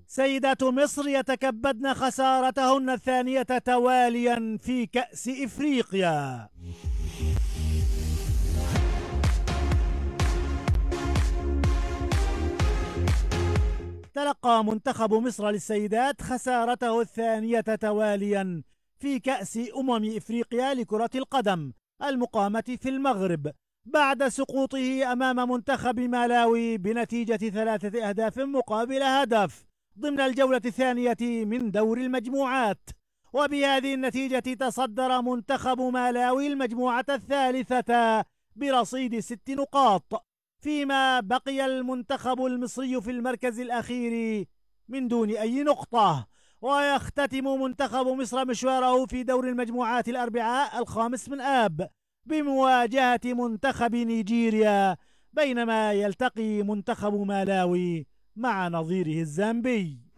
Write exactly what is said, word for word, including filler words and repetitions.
سيدات مصر يتكبدن خسارتهن الثانية تواليا في كأس إفريقيا. تلقى منتخب مصر للسيدات خسارته الثانية تواليا في كأس أمم إفريقيا لكرة القدم المقامة في المغرب بعد سقوطه أمام منتخب مالاوي بنتيجة ثلاثة أهداف مقابل هدف ضمن الجولة الثانية من دور المجموعات. وبهذه النتيجة تصدر منتخب مالاوي المجموعة الثالثة برصيد ست نقاط، فيما بقي المنتخب المصري في المركز الأخير من دون أي نقطة. ويختتم منتخب مصر مشواره في دور المجموعات الأربعاء الخامس من آب بمواجهة منتخب نيجيريا، بينما يلتقي منتخب مالاوي مع نظيره الزامبي.